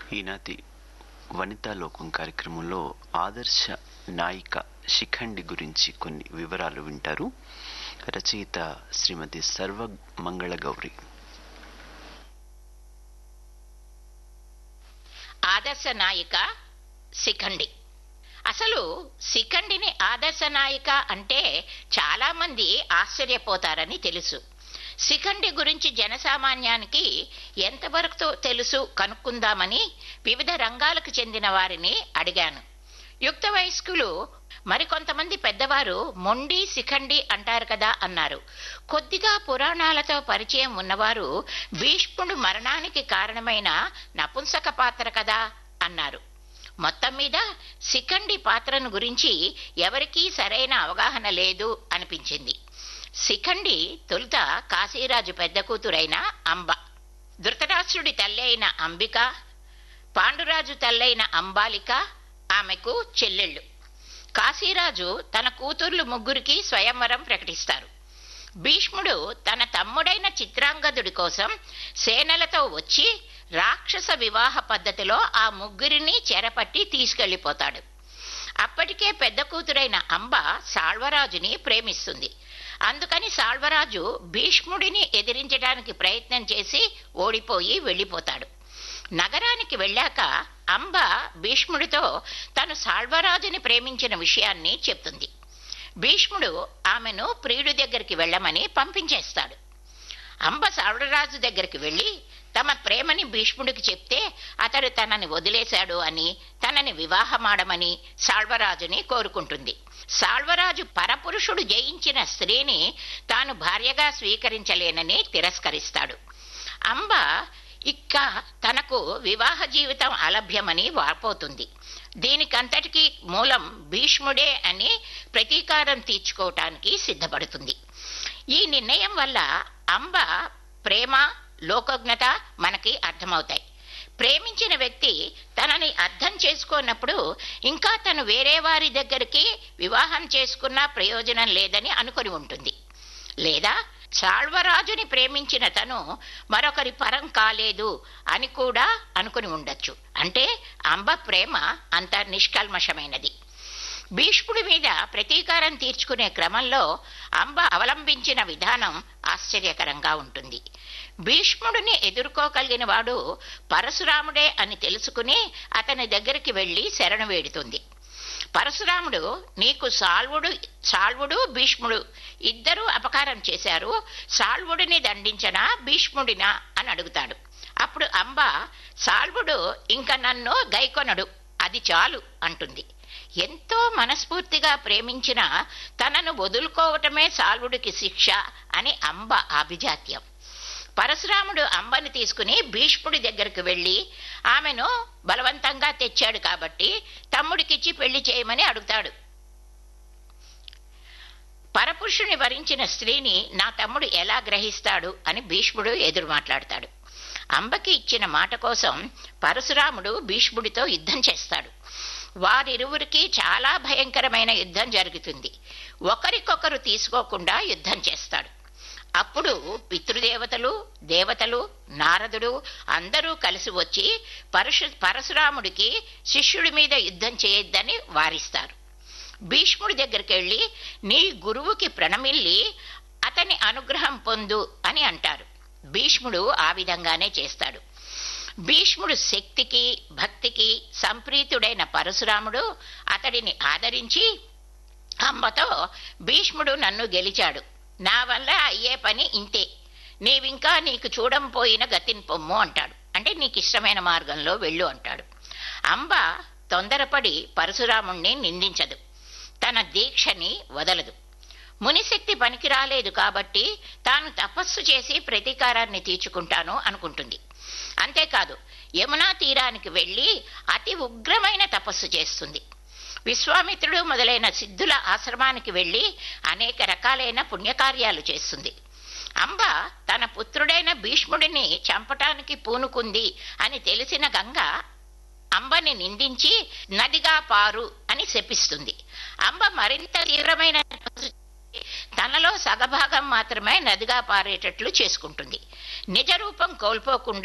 ఈనాటి వనితా లోకం కార్యక్రమంలో ఆదర్శ నాయిక శిఖండి గురించి కొన్ని వివరాలు వింటారు. రచయిత శ్రీమతి సర్వమంగళ గౌరి. ఆదర్శ నాయిక శిఖండి. అసలు శిఖండిని ఆదర్శ నాయిక అంటే చాలా మంది ఆశ్చర్యపోతారని తెలుసు. శిఖండి గురించి జనసామాన్యానికి ఎంతవరకు తెలుసు కనుక్కుందామని వివిధ రంగాలకు చెందిన వారిని అడిగాను. యుక్త వయస్కులు మరికొంతమంది పెద్దవారు మొండి శిఖండి అంటారు కదా అన్నారు. కొద్దిగా పురాణాలతో పరిచయం ఉన్నవారు భీష్ముడు మరణానికి కారణమైన నపుంసక పాత్ర కదా అన్నారు. మొత్తం మీద శిఖండి పాత్రను గురించి ఎవరికీ సరైన అవగాహన లేదు అనిపించింది. శిఖండి తొలుత కాశీరాజు పెద్ద కూతురైన అంబ, ధృతరాష్ట్రుడి తల్లి అయిన అంబిక, పాండురాజు తల్లైన అంబాలిక ఆమెకు చెల్లెళ్ళు. కాశీరాజు తన కూతుర్లు ముగ్గురికి స్వయంవరం ప్రకటిస్తారు. భీష్ముడు తన తమ్ముడైన చిత్రాంగదుడి కోసం సేనలతో వచ్చి రాక్షస వివాహ పద్ధతిలో ఆ ముగ్గురిని చెరపట్టి తీసుకెళ్లిపోతాడు. అప్పటికే పెద్ద కూతురైన అంబ సాళ్వరాజుని ప్రేమిస్తుంది. అందుకని సాళ్వరాజు భీష్ముడిని ఎదిరించడానికి ప్రయత్నం చేసి ఓడిపోయి వెళ్ళిపోతాడు. నగరానికి వెళ్ళాక అంబ భీష్ముడితో తను సాళ్వరాజుని ప్రేమించిన విషయాన్ని చెప్తుంది. భీష్ముడు ఆమెను ప్రియుడి దగ్గరికి వెళ్ళమని పంపించేస్తాడు. అంబ సాళ్వరాజు దగ్గరికి వెళ్ళి తమ ప్రేమని భీష్ముడికి చెప్తే అతడు తనని వదిలేశాడు అని, తనని వివాహమాడమని సాళ్వరాజుని కోరుకుంటుంది. సాళ్వరాజు పరపురుషుడు జయించిన స్త్రీని తాను భార్యగా స్వీకరించలేనని తిరస్కరిస్తాడు. అంబ ఇక్క తనకు వివాహ జీవితం అలభ్యమని వాపోతుంది. దీనికంతటికీ మూలం భీష్ముడే అని ప్రతీకారం తీర్చుకోవటానికి సిద్ధపడుతుంది. ఈ నిర్ణయం వల్ల అంబ ప్రేమ, లోకజ్ఞత మనకి అర్థమవుతాయి. ప్రేమించిన వ్యక్తి తనని అర్థం చేసుకోనప్పుడు ఇంకా తను వేరే వారి దగ్గరికి వివాహం చేసుకున్నా ప్రయోజనం లేదని అనుకుని ఉంటుంది. లేదా సాళ్వరాజుని ప్రేమించిన తను మరొకరి పరం కాలేదు అని కూడా అనుకుని ఉండొచ్చు. అంటే అంబ ప్రేమ అంత నిష్కల్మషమైనది. భీష్ముడి మీద ప్రతీకారం తీర్చుకునే క్రమంలో అంబ అవలంబించిన విధానం ఆశ్చర్యకరంగా ఉంటుంది. భీష్ముడిని ఎదుర్కోగలిగిన వాడు పరశురాముడే అని తెలుసుకుని అతని దగ్గరికి వెళ్లి శరణు వేడుతుంది. పరశురాముడు, నీకు సాళ్వుడు భీష్ముడు ఇద్దరూ అపకారం చేశారు, సాళ్వుడిని దండించనా భీష్ముడినా అని అడుగుతాడు. అప్పుడు అంబ, సాళ్వుడు ఇంక నన్ను గైకొనడు, అది చాలు అంటుంది. ఎంతో మనస్ఫూర్తిగా ప్రేమించిన తనను వదులుకోవటమే సాళ్వుడికి శిక్ష అని అంబ అభిజాత్యం. పరశురాముడు అంబని తీసుకుని భీష్ముడి దగ్గరకు వెళ్లి ఆమెను బలవంతంగా తెచ్చాడు కాబట్టి తమ్ముడికిచ్చి పెళ్లి చేయమని అడుగుతాడు. పరపురుషుని వరించిన స్త్రీని నా తమ్ముడు ఎలా గ్రహిస్తాడు అని భీష్ముడు ఎదురు మాట్లాడతాడు. అంబకి ఇచ్చిన మాట కోసం పరశురాముడు భీష్ముడితో యుద్ధం చేస్తాడు. వారిరువురికి చాలా భయంకరమైన యుద్ధం జరుగుతుంది. ఒకరికొకరు తీసుకోకుండా యుద్ధం చేస్తాడు. అప్పుడు పితృదేవతలు, దేవతలు, నారదుడు అందరూ కలిసి వచ్చి పరశురాముడికి శిష్యుడి మీద యుద్ధం చేయొద్దని వారిస్తారు. భీష్ముడి దగ్గరికి వెళ్ళి నీ గురువుకి ప్రణమిల్లి అతని అనుగ్రహం పొందు అని అంటారు. భీష్ముడు ఆ విధంగానే చేస్తాడు. భీష్ముడు శక్తికి, భక్తికి సంప్రీతుడైన పరశురాముడు అతడిని ఆదరించి అంబతో, భీష్ముడు నన్ను గెలిచాడు, నా వల్ల అయ్యే పని ఇంతే, నీవింకా నీకు చూడంపోయిన గతిని పొమ్ము అంటాడు. అంటే నీకు ఇష్టమైన మార్గంలో వెళ్ళు అంటాడు. అంబ తొందరపడి పరశురాముణ్ణి నిందించదు, తన దీక్షని వదలదు. మునిశక్తి పనికి రాలేదు కాబట్టి తాను తపస్సు చేసి ప్రతీకారాన్ని తీర్చుకుంటాను అనుకుంటుంది. అంతేకాదు యమునా తీరానికి వెళ్లి అతి ఉగ్రమైన తపస్సు చేస్తుంది. విశ్వామిత్రుడు మొదలైన సిద్ధుల ఆశ్రమానికి వెళ్లి అనేక రకాలైన పుణ్యకార్యాలు చేస్తుంది. అంబ తన పుత్రుడైన భీష్ముడిని చంపటానికి పూనుకుంది అని తెలిసిన గంగ అంబని నిందించి నదిగా పారు అని శపిస్తుంది. అంబ మరింత తీవ్రమైన తనలో సగభాగం మాత్రమే నదిగా పారేటట్లు చేసుకుంటుంది. నిజ రూపం కోల్పోకుండా